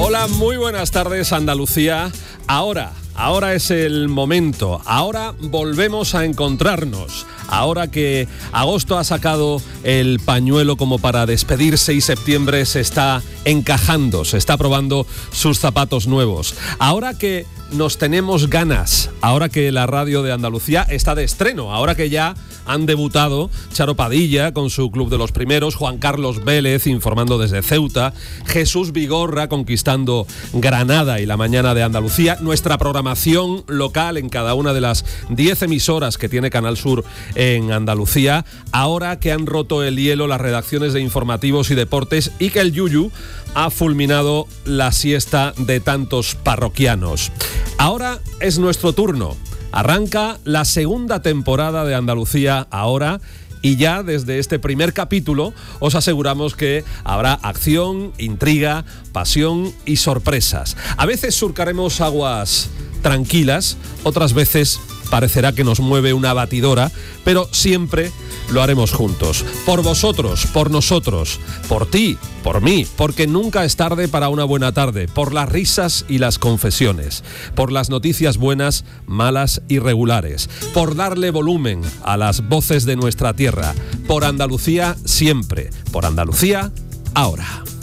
Hola, muy buenas tardes, Andalucía. Ahora es el momento. Ahora volvemos a encontrarnos. Ahora que agosto ha sacado el pañuelo como para despedirse y septiembre se está encajando, se está probando sus zapatos nuevos. Ahora que nos tenemos ganas, ahora que la radio de Andalucía está de estreno, ahora que ya han debutado Charo Padilla con su Club de los Primeros, Juan Carlos Vélez informando desde Ceuta, Jesús Vigorra conquistando Granada y la mañana de Andalucía, nuestra programación local en cada una de las 10 emisoras que tiene Canal Sur en Andalucía, ahora que han roto el hielo las redacciones de informativos y deportes y que el yuyu ha fulminado la siesta de tantos parroquianos. Ahora es nuestro turno. Arranca la segunda temporada de Andalucía ahora y ya desde este primer capítulo os aseguramos que habrá acción, intriga, pasión y sorpresas. A veces surcaremos aguas tranquilas, otras veces parecerá que nos mueve una batidora, pero siempre lo haremos juntos. Por vosotros, por nosotros, por ti, por mí, porque nunca es tarde para una buena tarde, por las risas y las confesiones, por las noticias buenas, malas y regulares, por darle volumen a las voces de nuestra tierra, por Andalucía siempre, por Andalucía ahora.